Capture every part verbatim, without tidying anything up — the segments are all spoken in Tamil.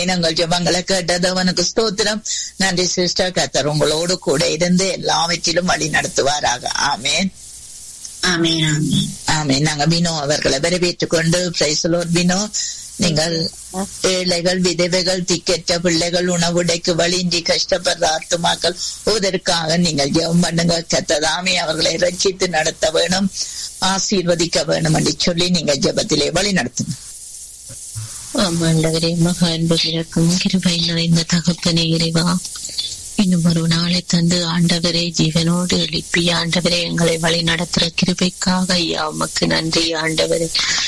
எங்கள் ஜெபங்களை கேட்டது அவனுக்கு ஸ்தோத்திரம். நன்றி சிஸ்டர். கர்த்தர் உங்களோடு கூட இருந்து எல்லாவற்றிலும் வழி நடத்துவாராக. ஆமேன் ஆமேன் ஆமேன் ஆமேன். நாங்க வினோ அவர்களை வரவேற்றுக் கொண்டு பிரைஸ் லார்ட். வினோ, நீங்கள் ஏழைகள், விதவைகள், திக்கற்ற பிள்ளைகள், உணவுடைக்கு வழியின்றி கஷ்டப்படுற ஆத்துமாக்கள் இதற்காக நீங்கள் ஜெபம் பண்ணுங்க. கர்த்ததாமே அவர்களை ரட்சித்து நடத்த வேணும், ஆசீர்வதிக்க வேணும் என்று சொல்லி நீங்க ஜெபத்திலே வழி நடத்துங்க. ஆண்டவரே, மகா அன்பு இறக்கும் கிருபை நிறைந்த தகப்பனே இறைவா, இன்னும் ஒரு நாளை தந்து ஆண்டவரே ஜீவனோடு எழுப்பி ஆண்டவரே எங்களை வழி நடத்துற கிருபைக்காக ஐயா உமக்கு நன்றி. ஆண்டவரே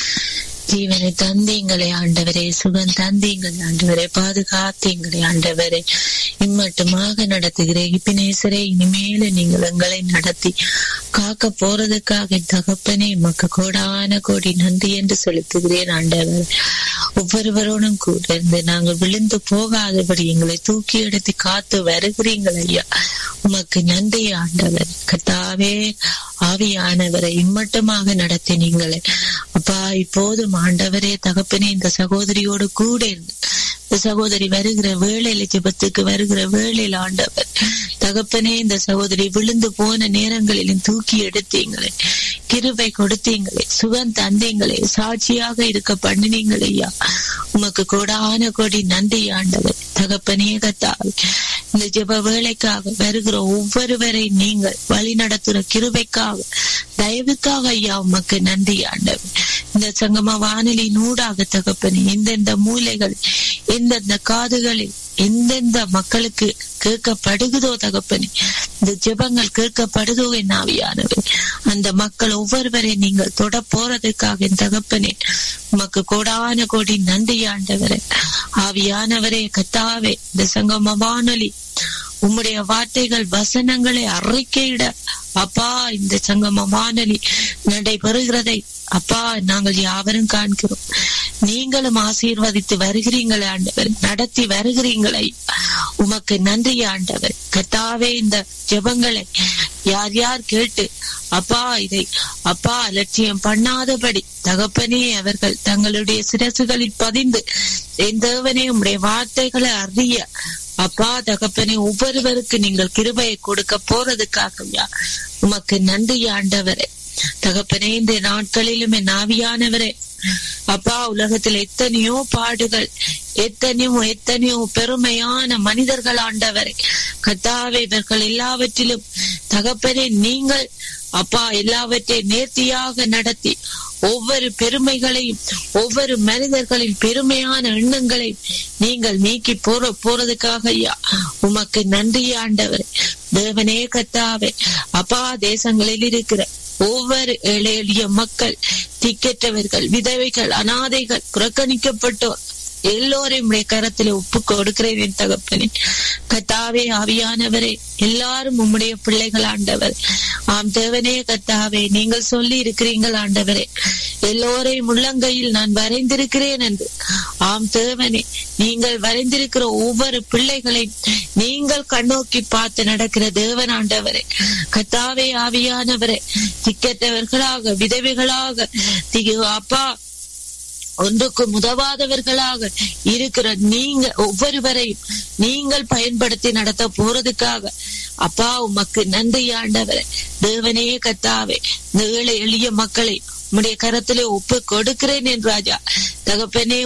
ஜீவனை தந்தீங்களே ஆண்டவரே, சுகம் தந்தீங்களே ஆண்டவரே, பாதுகாத்தீங்களே ஆண்டவரே, இம்மட்டுமாக நடத்துகிற இப்பினேசரே இனிமேல நீங்கள் எங்களை நடத்தி காக்க போறதுக்காக தகப்பனே மக்க கோடான கோடி நன்றி என்று செலுத்துகிறேன். ஆண்டவர் ஒவ்வொருவரோடும் கூட இருந்து நாங்கள் விழுந்து போகாதபடி எங்களை தூக்கி எடுத்து காத்து வருகிறீங்கள் ஐயா, உமக்கு நன்றி ஆண்டவர். கர்த்தாவே ஆவியானவரை இம்மட்டமாக நடத்தினீங்களே அப்பா, இப்போதும் ஆண்டவரே தகப்பனே இந்த சகோதரியோடு கூட இருந்து இந்த சகோதரி வருகிற வேளையில ஜெபத்துக்கு வருகிற வேளையில் ஆண்டவர் தகப்பனே இந்த சகோதரி விழுந்து போன நேரங்களிலும் தூக்கி எடுத்தீங்களே, கிருபை கொடுத்தீங்களே, சுகம் தந்தீங்களே, சாட்சியாக இருக்க பண்ணினீங்களே ஐயா, உமக்கு கோடான கோடி நன்றி ஆண்டவர். தகப்பனே கர்த்தாவே இந்த ஜெப வேளைக்காக வருகிற ஒவ்வொருவரை நீங்கள் வழி நடத்துற கிருபைக்காக தயவுக்காக ஐயா உமக்கு நன்றி ஆண்டவர். இந்த சங்கம வானொலி நூடாக தகப்பனே எந்தெந்த மூலைகள் எந்தெந்த காதுகளில் எந்தெந்த மக்களுக்கு கேட்கப்படுகிறதோ தகப்பனே, இந்த ஜெபங்கள் கேட்கப்படுதோ என் ஆவியானவே, அந்த மக்கள் ஒவ்வொருவரை நீங்கள் தொட போறதுக்காக என் தகப்பனே உமக்கு கோடான கோடி நன்றி ஆண்டவரே. ஆவியானவரே கர்த்தாவே இந்த சங்கம வானொலி உம்முடைய வார்த்தைகள் வசனங்களை அறிக்கையிட அப்பா இந்த சங்கம வானொலி நடைபெறுகிறதை அப்பா நாங்கள் யாவரும் காண்கிறோம். நீங்களும் ஆசீர்வதித்து வருகிறீங்களே ஆண்டவர், நடத்தி வருகிறீங்களே, உமக்கு நன்றி ஆண்டவர். கர்த்தாவே இந்த ஜெபங்களை யார் யார் கேட்டு அப்பா இதை அப்பா அலட்சியம் பண்ணாதபடி தகப்பனே அவர்கள் தங்களுடைய சிரசுகளில் பதிந்து என் தேவனே உம்முடைய வார்த்தைகளை அறிய அப்பா தகப்பனே ஒவ்வொருவருக்கு நீங்கள் கிருபையை கொடுக்க போறதுக்காக உமக்கு நன்றி ஆண்டவரே. தகப்பனே இந்த நாட்களிலும் என் ஆவியானவரே அப்பா உலகத்தில் எத்தனையோ பாடுகள், எத்தனையோ எத்தனையோ பெருமையான மனிதர்கள் ஆண்டவரே கர்த்தாவே, இவர்கள் எல்லாவற்றிலும் தகப்பனே நீங்கள் அப்பா எல்லாவற்றையும் நேர்த்தியாக நடத்தி ஒவ்வொரு பெருமைகளையும் ஒவ்வொரு மனிதர்களின் பெருமையான எண்ணங்களையும் நீங்கள் நீக்கி போற போறதுக்காக ஐயா உமக்கு நன்றி ஆண்டவர். தேவனே கர்த்தாவே அப்பா தேசங்களில் இருக்கிற ஒவ்வொரு ஏழை எளிய மக்கள், திக்கற்றவர்கள், விதவைகள், அனாதைகள், புறக்கணிக்கப்பட்டோர் எல்லோரையும் கரத்திலே ஒப்பு கொடுக்கிறேன் தகப்பனே. கர்த்தாவே ஆவியானவரே எல்லாரும் உம்முடைய பிள்ளைகள் ஆண்டவர். ஆம் தேவனே கர்த்தாவே நீங்கள் சொல்லி இருக்கிறீங்கள் ஆண்டவரே, எல்லோரையும் உள்ளங்கையில் நான் வரைந்திருக்கிறேன் என்று. ஆம் தேவனே நீங்கள் வரைந்திருக்கிற ஒவ்வொரு பிள்ளைகளையும் நீங்கள் கண்ணோக்கி பார்த்து நடக்கிற தேவன் ஆண்டவரே. கர்த்தாவே ஆவியானவரே திக்கற்றவர்களாக, விதவைகளாக, அப்பா ஒன்றுக்கு உதவாதவர்களாக இருக்கிற நீங்க ஒவ்வொருவரையும் நீங்கள் பயன்படுத்தி நடத்த போறதுக்காக அப்பா உமக்கு நன்றி ஆண்டவரே. தேவனே கர்த்தாவே இந்த ஏழை எளிய மக்களை உம்முடைய கரத்திலே ஒப்பு கொடுக்கிறேன் என் ராஜா தகப்பனே.